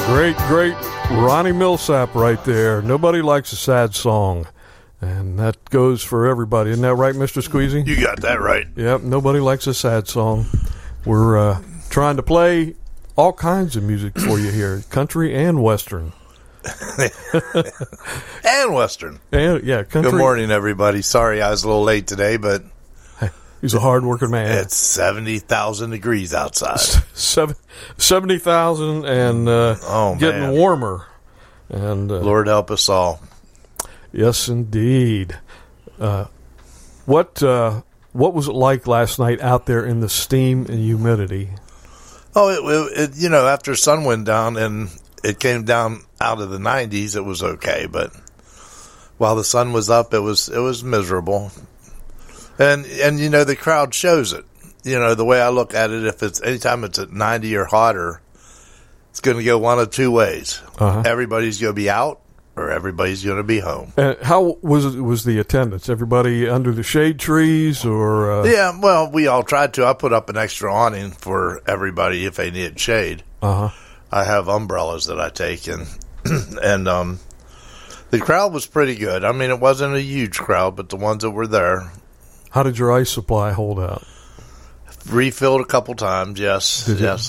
Great Ronnie Millsap right there. Nobody likes a sad song. And that goes for everybody. Isn't that right, Mr. Squeezy? You got that right. Yep, nobody likes a sad song. We're trying to play all kinds of music for you here, country and western. And western. And yeah, country. Good morning, everybody. Sorry I was a little late today, but he's a hard-working man. It's 70,000 degrees outside. 70,000 and getting warmer. And Lord help us all. Yes, indeed. What was it like last night out there in the steam and humidity? Oh, it after sun went down and it came down out of the 90s, it was okay. But while the sun was up, it was miserable. And the crowd shows it. The way I look at it, if it's anytime it's at 90 or hotter, it's going to go one of two ways. Uh-huh. Everybody's going to be out, or everybody's going to be home. And how was the attendance? Everybody under the shade trees, or? Yeah, well, we all tried to. I put up an extra awning for everybody if they needed shade. Uh-huh. I have umbrellas that I take, and the crowd was pretty good. I mean, it wasn't a huge crowd, but the ones that were there. How did your ice supply hold out? Refilled a couple times, yes. Yes.